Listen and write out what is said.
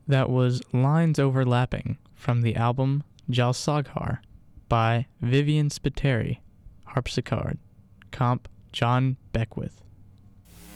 That was Lines Overlapping from the album Jalsaghar by Vivian Spiteri, harpsichord, comp. John Beckwith.